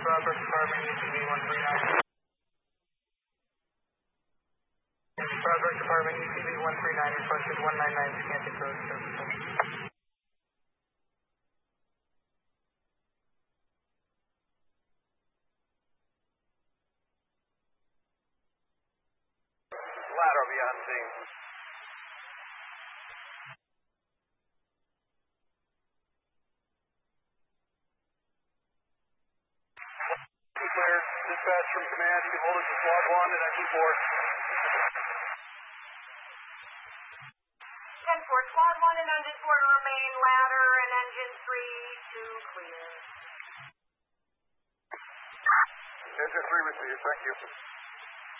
Bradford Department, UTV 139. Bradford Department, UTV 139, requested 199 Scantic Road services. Ladder will be on scene. Clear. Dispatch from command. You can hold it to squad 1 and engine 4. 10-4, squad 1 and engine 4 to remain. Ladder and engine 3 to clear. Engine 3 received. Thank you.